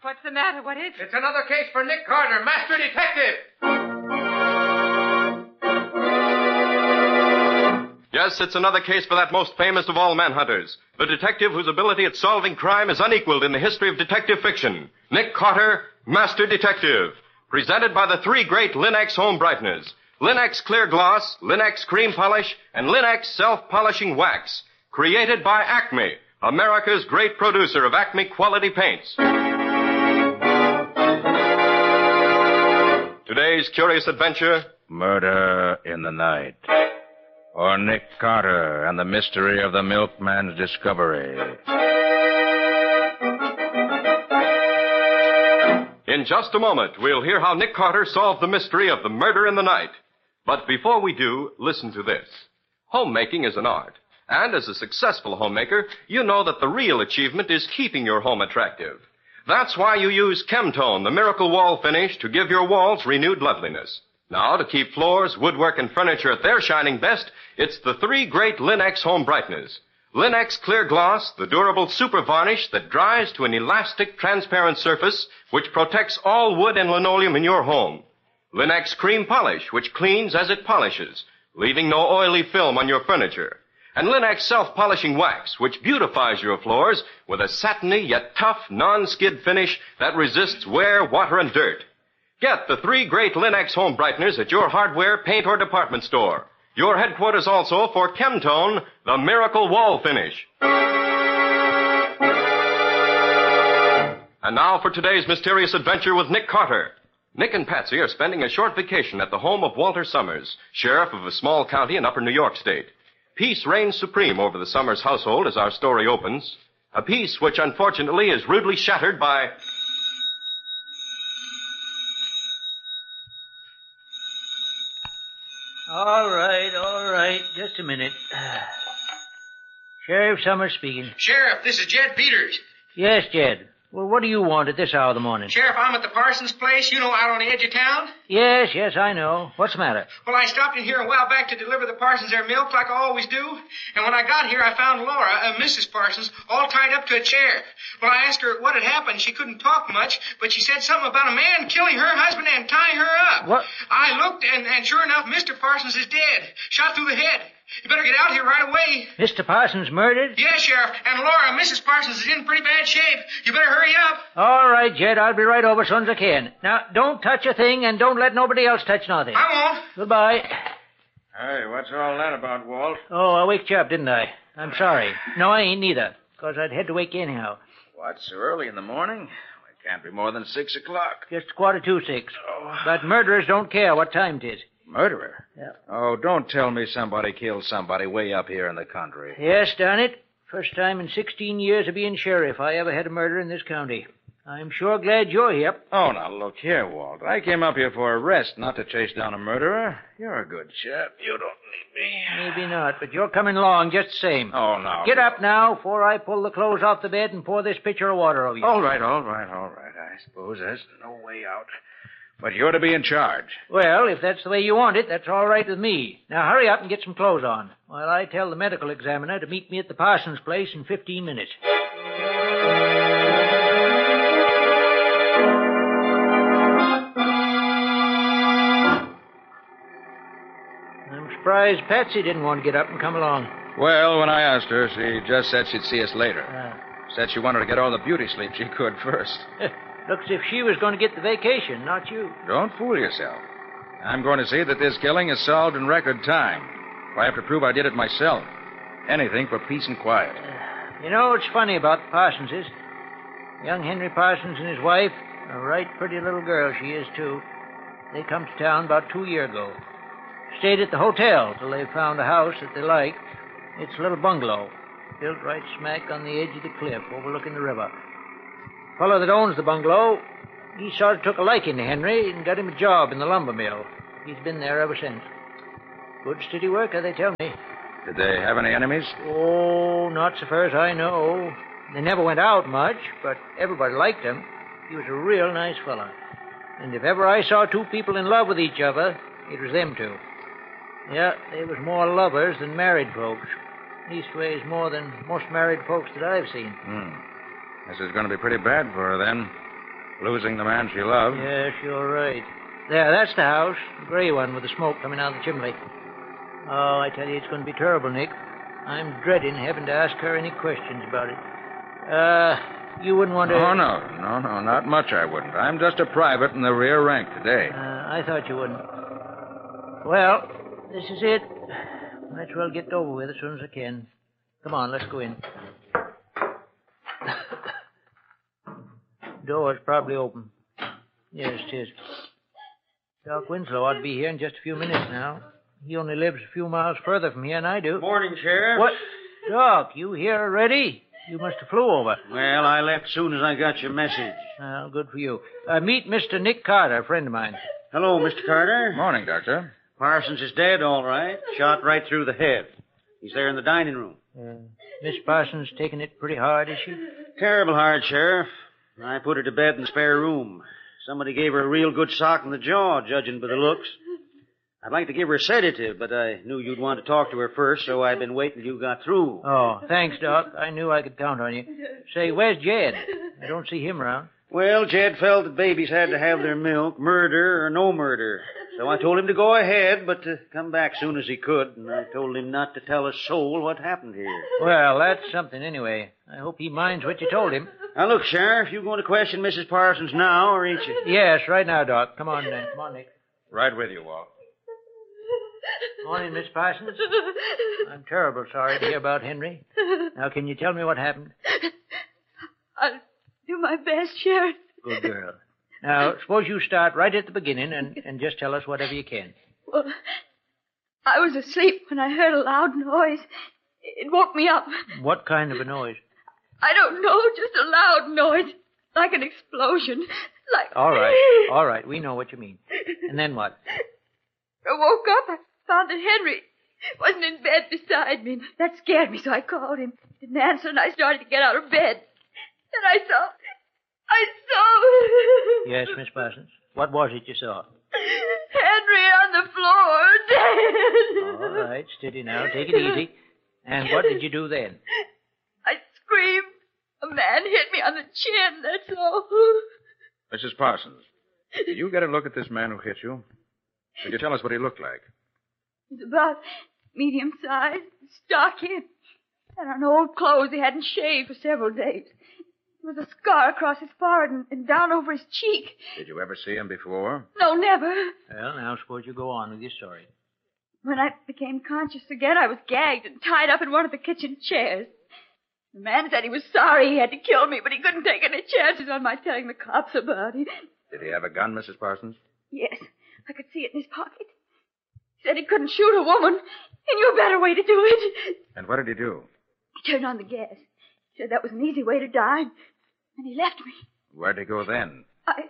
What's the matter? What is it? It's another case for Nick Carter, Master Detective. Yes, it's another case for that most famous of all manhunters, the detective whose ability at solving crime is unequaled in the history of detective fiction. Nick Carter, Master Detective. Presented by the three great Linex home brighteners. Linex Clear Gloss, Linex Cream Polish, and Linex Self-Polishing Wax. Created by Acme, America's great producer of Acme quality paints. Today's curious adventure... Murder in the Night. Or Nick Carter and the mystery of the milkman's discovery. In just a moment, we'll hear how Nick Carter solved the mystery of the murder in the night. But before we do, listen to this. Homemaking is an art. And as a successful homemaker, you know that the real achievement is keeping your home attractive. That's why you use Chemtone, the miracle wall finish, to give your walls renewed loveliness. Now, to keep floors, woodwork, and furniture at their shining best, it's the three great Linex home brighteners. Linex Clear Gloss, the durable super varnish that dries to an elastic, transparent surface which protects all wood and linoleum in your home. Linex Cream Polish, which cleans as it polishes, leaving no oily film on your furniture. And Linex Self-Polishing Wax, which beautifies your floors with a satiny yet tough, non-skid finish that resists wear, water, and dirt. Get the three great Linex home brighteners at your hardware, paint, or department store. Your headquarters also for Chemtone, the miracle wall finish. And now for today's mysterious adventure with Nick Carter. Nick and Patsy are spending a short vacation at the home of Walter Summers, sheriff of a small county in upper New York State. Peace reigns supreme over the Summers household as our story opens. A peace which, unfortunately, is rudely shattered by... All right. Just a minute. Sheriff Summers speaking. Sheriff, this is Jed Peters. Yes, Jed. Well, what do you want at this hour of the morning? Sheriff, I'm at the Parsons place, out on the edge of town. Yes, I know. What's the matter? Well, I stopped in here a while back to deliver the Parsons their milk like I always do. And when I got here, I found Laura, Mrs. Parsons, all tied up to a chair. Well, I asked her what had happened. She couldn't talk much, but she said something about a man killing her husband and tying her up. What? I looked, and sure enough, Mr. Parsons is dead. Shot through the head. You better get out here right away. Mr. Parsons murdered? Yes, Sheriff. And Laura, Mrs. Parsons, is in pretty bad shape. You better hurry up. All right, Jed. I'll be right over as soon as I can. Now, don't touch a thing, and don't let nobody else touch nothing. I won't. Goodbye. Hey, what's all that about, Walt? Oh, I waked you up, didn't I? I'm sorry. No, I ain't neither, because I'd had to wake you anyhow. What, so early in the morning? It can't be more than 6 o'clock. Just 6:45. Oh. But murderers don't care what time it is. Murderer? Yeah. Oh, don't tell me somebody killed somebody way up here in the country. Yes, darn it. First time in 16 years of being sheriff I ever had a murder in this county. I'm sure glad you're here. Oh, now look here, Walt. I came up here for a rest, not to chase down a murderer. You're a good chap. You don't need me. Maybe not, but you're coming along just the same. Oh, no. Get up now before I pull the clothes off the bed and pour this pitcher of water over you. All right. I suppose there's no way out. But you're to be in charge. Well, if that's the way you want it, that's all right with me. Now hurry up and get some clothes on, while I tell the medical examiner to meet me at the Parsons place in 15 minutes. I'm surprised Patsy didn't want to get up and come along. Well, when I asked her, she just said she'd see us later. Ah. Said she wanted to get all the beauty sleep she could first. Looks as if she was going to get the vacation, not you. Don't fool yourself. I'm going to see that this killing is solved in record time. If I have to prove I did it myself. Anything for peace and quiet. You know what's funny about the Parsonses? Young Henry Parsons and his wife, a right pretty little girl she is, too. They come to town about 2 years ago. Stayed at the hotel till they found a house that they liked. It's a little bungalow, built right smack on the edge of the cliff overlooking the river. The fellow that owns the bungalow, he sort of took a liking to Henry and got him a job in the lumber mill. He's been there ever since. Good steady worker, they tell me. Did they have any enemies? Oh, not so far as I know. They never went out much, but everybody liked him. He was a real nice fellow. And if ever I saw two people in love with each other, it was them two. Yeah, they was more lovers than married folks. Leastways, more than most married folks that I've seen. This is going to be pretty bad for her, then. Losing the man she loved. Yes, you're right. There, that's the house. The gray one with the smoke coming out of the chimney. Oh, I tell you, it's going to be terrible, Nick. I'm dreading having to ask her any questions about it. You wouldn't want to... Oh, no, not much I wouldn't. I'm just a private in the rear rank today. I thought you wouldn't. Well, this is it. Might as well get it over with as soon as I can. Come on, let's go in. Door's probably open. Yes, it is. Doc Winslow ought to be here in just a few minutes now. He only lives a few miles further from here than I do. Morning, Sheriff. What? Doc, you here already? You must have flew over. Well, I left soon as I got your message. Well, good for you. Meet Mr. Nick Carter, a friend of mine. Hello, Mr. Carter. Morning, Doctor. Parsons is dead, all right. Shot right through the head. He's there in the dining room. Miss Parsons taking it pretty hard, is she? Terrible hard, Sheriff. I put her to bed in the spare room. Somebody gave her a real good sock in the jaw, judging by the looks. I'd like to give her a sedative, but I knew you'd want to talk to her first, so I've been waiting till you got through. Oh, thanks, Doc. I knew I could count on you. Say, where's Jed? I don't see him around. Well, Jed felt that babies had to have their milk, murder or no murder. So I told him to go ahead, but to come back soon as he could, and I told him not to tell a soul what happened here. Well, that's something anyway. I hope he minds what you told him. Now, look, Sheriff, you going to question Mrs. Parsons now, or ain't you? Yes, right now, Doc. Come on, then. Come on, Nick. Right with you, Walt. Morning, Miss Parsons. I'm terrible sorry to hear about Henry. Now, can you tell me what happened? I'll do my best, Sheriff. Good girl. Now, suppose you start right at the beginning and just tell us whatever you can. Well, I was asleep when I heard a loud noise. It woke me up. What kind of a noise? I don't know, just a loud noise. Like an explosion. Like... All right. We know what you mean. And then what? I woke up. I found that Henry wasn't in bed beside me. That scared me, so I called him. He didn't answer, and I started to get out of bed. Then I saw... Yes, Miss Parsons. What was it you saw? Henry on the floor, dead. All right, steady now. Take it easy. And what did you do then? I screamed. A man hit me on the chin, that's all. Mrs. Parsons, did you get a look at this man who hit you? Could you tell us what he looked like? He's about medium size, stocky, and on old clothes he hadn't shaved for several days. There was a scar across his forehead and down over his cheek. Did you ever see him before? No, never. Well, now suppose you go on with your story. When I became conscious again, I was gagged and tied up in one of the kitchen chairs. The man said he was sorry he had to kill me, but he couldn't take any chances on my telling the cops about it. Did he have a gun, Mrs. Parsons? Yes, I could see it in his pocket. He said he couldn't shoot a woman. He knew a better way to do it. And what did he do? He turned on the gas. He said that was an easy way to die. And he left me. Where'd he go then? I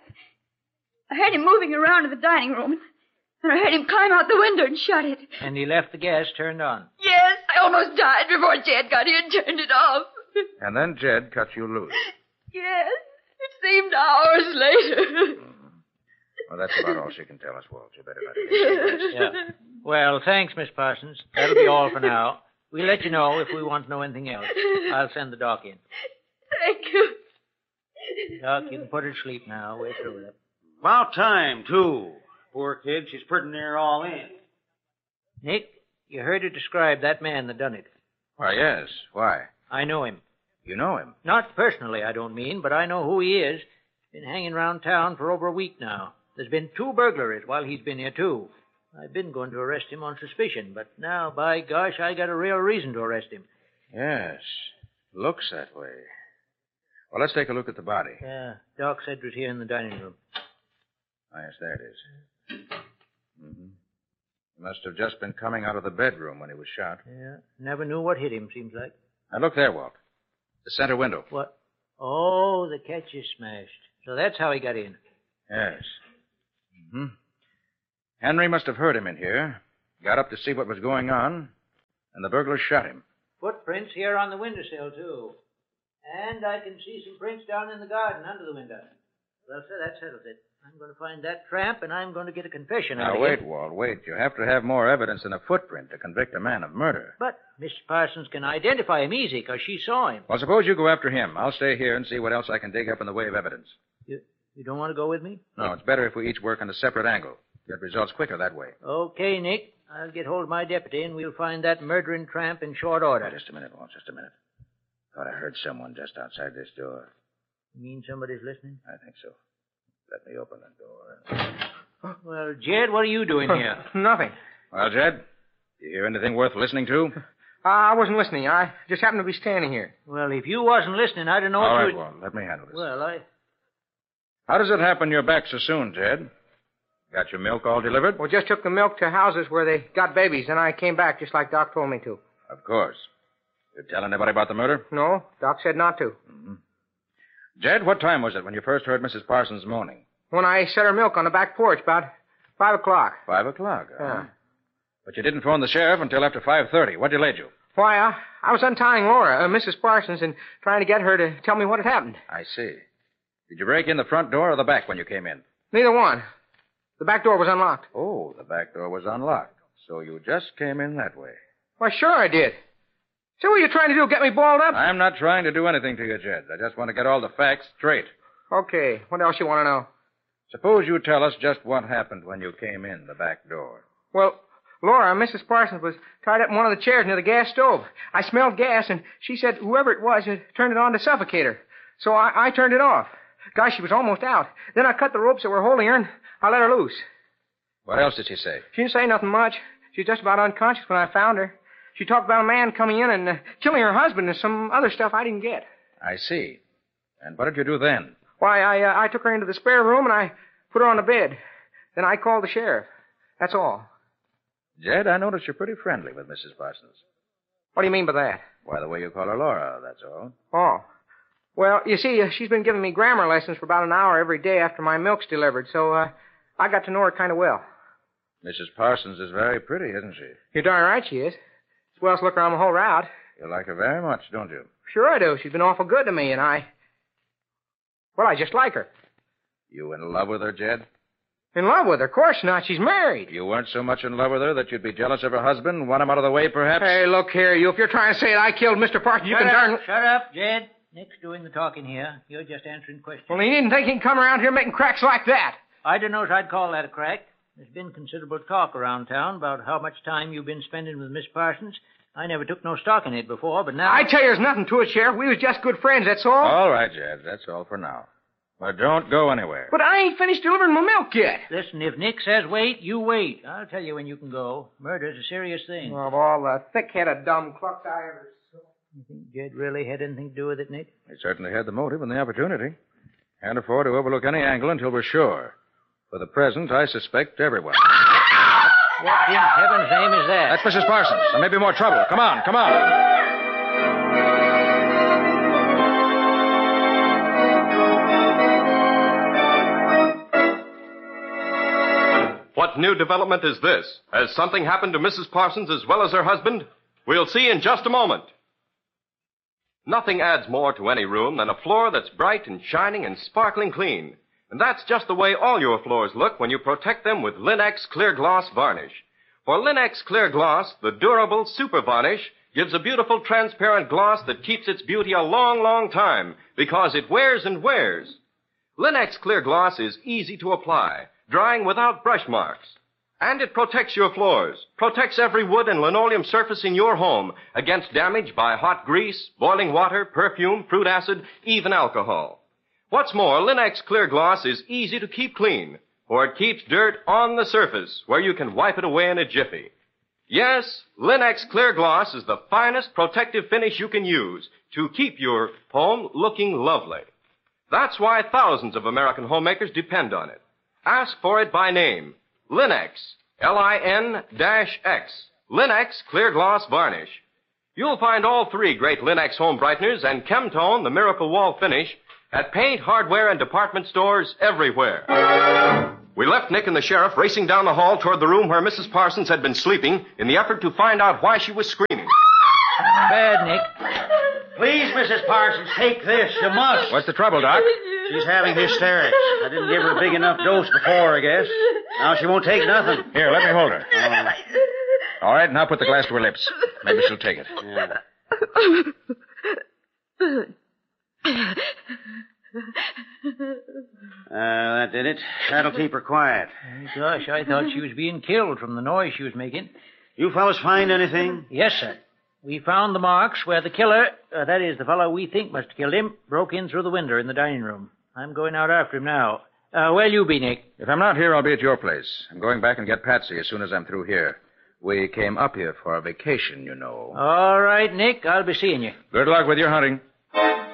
heard him moving around in the dining room. And I heard him climb out the window and shut it. And he left the gas turned on? Yes, I almost died before Jed got here and turned it off. And then Jed cut you loose. Yes, it seemed hours later. Well, that's about all she can tell us, Walt. You better let her get Yeah. Well, thanks, Miss Parsons. That'll be all for now. We'll let you know if we want to know anything else. I'll send the doc in. Thank you. Doc, you can put her to sleep now. We're through with it. About time, too. Poor kid, she's pretty near all in. Nick, you heard her describe that man that done it. Why, yes. Why? I know him. You know him? Not personally, I don't mean, but I know who he is. Been hanging around town for over a week now. There's been 2 burglaries while he's been here, too. I've been going to arrest him on suspicion, but now, by gosh, I got a real reason to arrest him. Yes. Looks that way. Well, let's take a look at the body. Yeah, Doc said it was here in the dining room. Oh, yes, there it is. Mm-hmm. He must have just been coming out of the bedroom when he was shot. Yeah, never knew what hit him, seems like. Now, look there, Walt. The center window. What? Oh, the catch is smashed. So that's how he got in. Yes. Mm-hmm. Henry must have heard him in here, got up to see what was going on, and the burglar shot him. Footprints here on the windowsill, too. And I can see some prints down in the garden under the window. Well, sir, that settles it. I'm going to find that tramp, and I'm going to get a confession out Now, of wait, him. Walt, wait. You have to have more evidence than a footprint to convict a man of murder. But Miss Parsons can identify him easy, because she saw him. Well, suppose you go after him. I'll stay here and see what else I can dig up in the way of evidence. You don't want to go with me? No, it's better if we each work on a separate angle. Get results quicker that way. Okay, Nick. I'll get hold of my deputy, and we'll find that murdering tramp in short order. Just a minute, Walt, just a minute. Thought I heard someone just outside this door. You mean somebody's listening? I think so. Let me open the door. Well, Jed, what are you doing here? Nothing. Well, Jed, you hear anything worth listening to? I wasn't listening. I just happened to be standing here. Well, if you wasn't listening, I don't know All what right, you... Walt, let me handle this. Well, How does it happen you're back so soon, Jed? Got your milk all delivered? Well, just took the milk to houses where they got babies, and I came back just like Doc told me to. Of course. You tell anybody about the murder? No, Doc said not to. Mm-hmm. Jed, what time was it when you first heard Mrs. Parsons moaning? When I set her milk on the back porch, about 5 o'clock. 5 o'clock, huh? Yeah. But you didn't phone the sheriff until after 5:30. What delayed you? Why, I was untying Laura, Mrs. Parsons, and trying to get her to tell me what had happened. I see. Did you break in the front door or the back when you came in? Neither one. The back door was unlocked. Oh, the back door was unlocked. So you just came in that way. Why, sure I did. So what are you trying to do, get me balled up? I'm not trying to do anything to you, Jed. I just want to get all the facts straight. Okay, what else you want to know? Suppose you tell us just what happened when you came in the back door. Well, Laura, Mrs. Parsons, was tied up in one of the chairs near the gas stove. I smelled gas, and she said whoever it was had turned it on to suffocate her. So I turned it off. Gosh, she was almost out. Then I cut the ropes that were holding her, and I let her loose. What else did she say? She didn't say nothing much. She was just about unconscious when I found her. She talked about a man coming in and killing her husband and some other stuff I didn't get. I see. And what did you do then? Why, I took her into the spare room, and I put her on the bed. Then I called the sheriff. That's all. Jed, I notice you're pretty friendly with Mrs. Parsons. What do you mean by that? Why, the way you call her Laura, that's all. Oh. Well, you see, she's been giving me grammar lessons for about an hour every day after my milk's delivered, so I got to know her kind of well. Mrs. Parsons is very pretty, isn't she? You're darn right she is. It's well to look around the whole route. You like her very much, don't you? Sure I do. She's been awful good to me, and I just like her. You in love with her, Jed? In love with her? Of course not. She's married. You weren't so much in love with her that you'd be jealous of her husband, want him out of the way, perhaps? Hey, look here, you. If you're trying to say that I killed Mr. Parsons, you can darn... Shut up, Jed. Nick's doing the talking here. You're just answering questions. Well, he needn't think he can come around here making cracks like that. I don't know if I'd call that a crack. There's been considerable talk around town about how much time you've been spending with Miss Parsons. I never took no stock in it before, but now... I tell you, there's nothing to it, Sheriff. We was just good friends, that's all. All right, Jed. That's all for now. But don't go anywhere. But I ain't finished delivering my milk yet. Listen, if Nick says wait, you wait. I'll tell you when you can go. Murder's a serious thing. Of all the thick-headed dumb clucks I ever saw. You think Jed really had anything to do with it, Nick? He certainly had the motive and the opportunity. Can't afford to overlook any angle until we're sure. For the present, I suspect everyone. What in heaven's name is that? That's Mrs. Parsons. There may be more trouble. Come on, come on. What new development is this? Has something happened to Mrs. Parsons as well as her husband? We'll see in just a moment. Nothing adds more to any room than a floor that's bright and shining and sparkling clean. And that's just the way all your floors look when you protect them with Linex Clear Gloss Varnish. For Linex Clear Gloss, the durable super varnish gives a beautiful transparent gloss that keeps its beauty a long, long time because it wears and wears. Linex Clear Gloss is easy to apply, drying without brush marks. And it protects your floors, protects every wood and linoleum surface in your home against damage by hot grease, boiling water, perfume, fruit acid, even alcohol. What's more, Linex Clear Gloss is easy to keep clean, for it keeps dirt on the surface where you can wipe it away in a jiffy. Yes, Linex Clear Gloss is the finest protective finish you can use to keep your home looking lovely. That's why thousands of American homemakers depend on it. Ask for it by name. Linex, Lin-X, Linex Clear Gloss Varnish. You'll find all three great Linex home brighteners and Chemtone, the Miracle Wall Finish, at paint, hardware, and department stores everywhere. We left Nick and the sheriff racing down the hall toward the room where Mrs. Parsons had been sleeping in the effort to find out why she was screaming. Bad, Nick. Please, Mrs. Parsons, take this. You must. What's the trouble, Doc? She's having hysterics. I didn't give her a big enough dose before, I guess. Now she won't take nothing. Here, let me hold her. All right, now put the glass to her lips. Maybe she'll take it. Yeah. That did it. That'll keep her quiet. Gosh, I thought she was being killed from the noise she was making. You fellas find anything? Yes, sir. We found the marks where the killer, that is, the fellow we think must have killed him, broke in through the window in the dining room. I'm going out after him now. Where'll you be, Nick? If I'm not here, I'll be at your place. I'm going back and get Patsy as soon as I'm through here. We came up here for a vacation, you know. All right, Nick. I'll be seeing you. Good luck with your hunting.